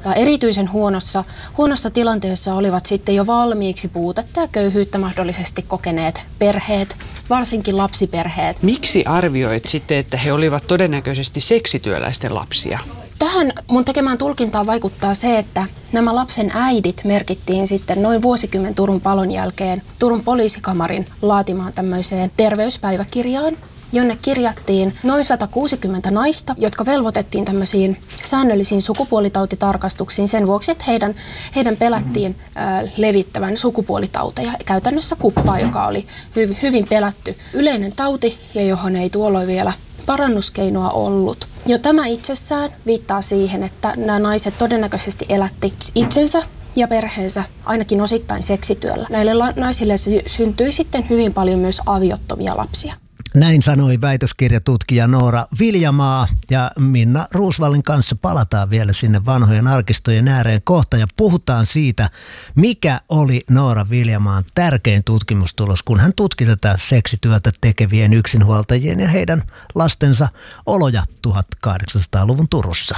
erityisen huonossa tilanteessa olivat sitten jo valmiiksi puutetta ja köyhyyttä mahdollisesti kokeneet perheet, varsinkin lapsiperheet. Miksi arvioit sitten, että he olivat todennäköisesti seksityöläisten lapsia? Tähän mun tekemään tulkintaan vaikuttaa se, että nämä lapsen äidit merkittiin sitten noin vuosikymmen Turun palon jälkeen Turun poliisikamarin laatimaan tämmöiseen terveyspäiväkirjaan, jonne kirjattiin noin 160 naista, jotka velvoitettiin tämmöisiin säännöllisiin sukupuolitautitarkastuksiin sen vuoksi, että heidän pelättiin levittävän sukupuolitauteja, käytännössä kuppaa, joka oli hyvin pelätty yleinen tauti ja johon ei tuolloin vielä parannuskeinoa ollut. Jo tämä itsessään viittaa siihen, että nämä naiset todennäköisesti elätti itsensä ja perheensä ainakin osittain seksityöllä. Näille naisille syntyi sitten hyvin paljon myös aviottomia lapsia. Näin sanoi väitöskirjatutkija Noora Viljamaa, ja Minna Roosvallin kanssa palataan vielä sinne vanhojen arkistojen ääreen kohta ja puhutaan siitä, mikä oli Noora Viljamaan tärkein tutkimustulos, kun hän tutki tätä seksityötä tekevien yksinhuoltajien ja heidän lastensa oloja 1800-luvun Turussa.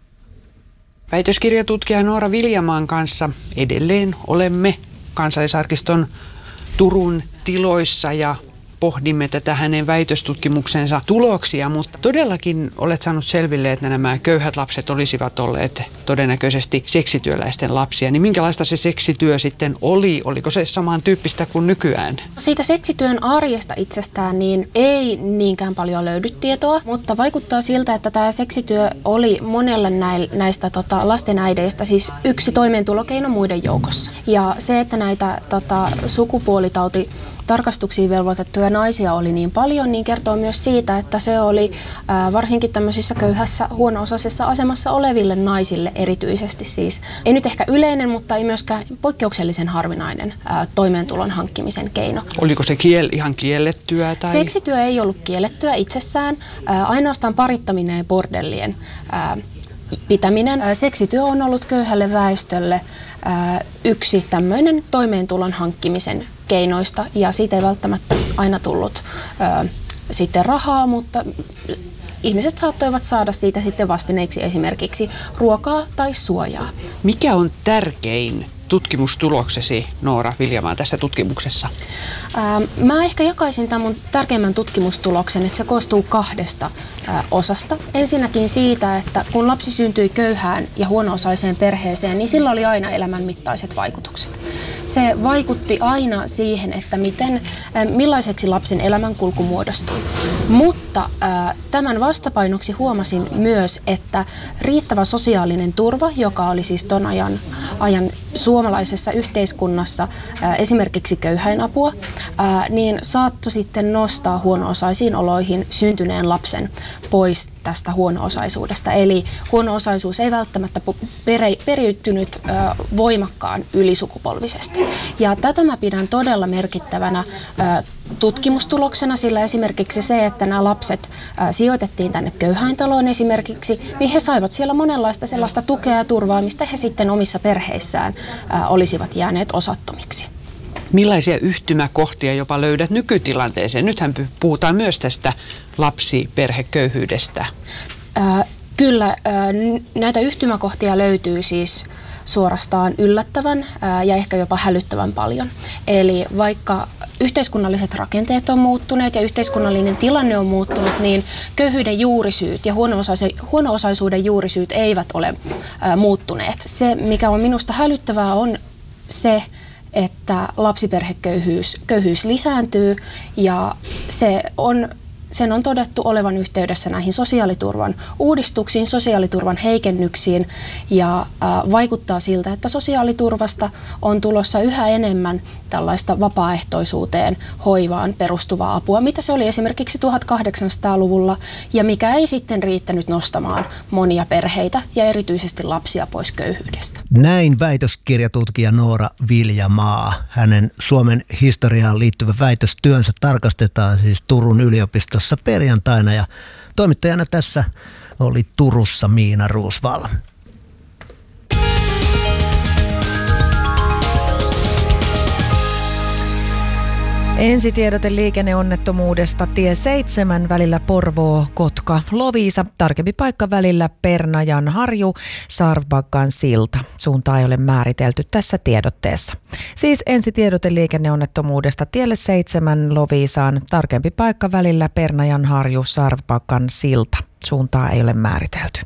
Väitöskirjatutkija Noora Viljamaan kanssa edelleen olemme Kansallisarkiston Turun tiloissa ja pohdimme tätä hänen väitöstutkimuksensa tuloksia, mutta todellakin olet saanut selville, että nämä köyhät lapset olisivat olleet todennäköisesti seksityöläisten lapsia. Niin minkälaista se seksityö sitten oli? Oliko se samantyyppistä kuin nykyään? Siitä seksityön arjesta itsestään niin ei niinkään paljon löydy tietoa, mutta vaikuttaa siltä, että tämä seksityö oli monelle näistä lastenäideistä siis yksi toimeentulokeino muiden joukossa. Ja se, että näitä sukupuolitautitarkastuksiin velvoitettuja naisia oli niin paljon, niin kertoo myös siitä, että se oli varsinkin tämmöisissä köyhässä, huono-osaisessa asemassa oleville naisille erityisesti siis. Ei nyt ehkä yleinen, mutta ei myöskään poikkeuksellisen harvinainen toimeentulon hankkimisen keino. Oliko se ihan kiellettyä? Tai? Seksityö ei ollut kiellettyä itsessään, ainoastaan parittaminen ja bordellien pitäminen. Seksityö on ollut köyhälle väestölle yksi tämmöinen toimeentulon hankkimisen keinoista, ja siitä ei välttämättä aina tullut sitten rahaa, mutta ihmiset saattoivat saada siitä sitten vastineeksi esimerkiksi ruokaa tai suojaa. Mikä on tärkein tutkimustuloksesi, Noora Viljamaa, tässä tutkimuksessa? Mä ehkä jakaisin tämän mun tärkeimmän tutkimustuloksen, että se koostuu kahdesta osasta. Ensinnäkin siitä, että kun lapsi syntyi köyhään ja huono-osaiseen perheeseen, niin sillä oli aina elämänmittaiset vaikutukset. Se vaikutti aina siihen, että millaiseksi lapsen elämänkulku muodostui. Mutta tämän vastapainoksi huomasin myös, että riittävä sosiaalinen turva, joka oli siis ton ajan suomalaisessa yhteiskunnassa esimerkiksi köyhäinapua, niin saattoi sitten nostaa huono-osaisiin oloihin syntyneen lapsen pois tästä huono-osaisuudesta. Eli huono-osaisuus ei välttämättä periytynyt voimakkaan ylisukupolvisesti. Ja tätä mä pidän todella merkittävänä tutkimustuloksena, sillä esimerkiksi se, että nämä lapset sijoitettiin tänne köyhäintaloon esimerkiksi, niin he saivat siellä monenlaista sellaista tukea ja turvaa, mistä he sitten omissa perheissään olisivat jääneet osattomiksi. Millaisia yhtymäkohtia jopa löydät nykytilanteeseen? Nythän puhutaan myös tästä lapsiperheköyhyydestä. Kyllä, näitä yhtymäkohtia löytyy siis suorastaan yllättävän ja ehkä jopa hälyttävän paljon. Eli vaikka yhteiskunnalliset rakenteet on muuttuneet ja yhteiskunnallinen tilanne on muuttunut, niin köyhyyden juurisyyt ja huono-osaisuuden juurisyyt eivät ole muuttuneet. Se, mikä on minusta hälyttävää, on se, että lapsiperheköyhyys lisääntyy, ja sen on todettu olevan yhteydessä näihin sosiaaliturvan uudistuksiin, sosiaaliturvan heikennyksiin, ja vaikuttaa siltä, että sosiaaliturvasta on tulossa yhä enemmän tällaista vapaaehtoisuuteen, hoivaan perustuvaa apua, mitä se oli esimerkiksi 1800-luvulla, ja mikä ei sitten riittänyt nostamaan monia perheitä ja erityisesti lapsia pois köyhyydestä. Näin väitöskirjatutkija Noora Viljamaa. Hänen Suomen historiaan liittyvä väitöstyönsä tarkastetaan siis Turun yliopistossa perjantaina, ja toimittajana tässä oli Turussa Miina Roosvall. Ensitiedote liikenneonnettomuudesta tie 7 välillä Porvoo-Kotka Loviisa. Tarkempi paikka välillä Pernajan-Harju, Sarvbaggan silta. Suuntaa ei ole määritelty tässä tiedotteessa. Siis ensitiedote liikenneonnettomuudesta tielle 7 Loviisaan. Tarkempi paikka välillä Pernajan-Harju, Sarvbaggan silta. Suuntaa ei ole määritelty.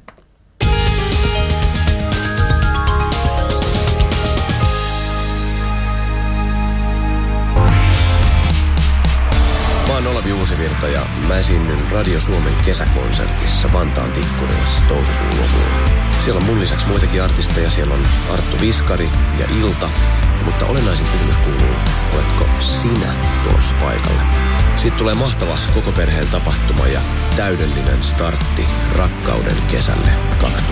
Mä oon Olavi Uusivirta ja mä esiinnyn Radio Suomen kesäkonsertissa Vantaan Tikkurilassa toukokuun lopulla. Siellä on mun lisäksi muitakin artisteja. Siellä on Arttu Viskari ja Ilta. Mutta olennaisin kysymys kuuluu, oletko sinä tulossa paikalle? Siitä tulee mahtava koko perheen tapahtuma ja täydellinen startti rakkauden kesälle 2000.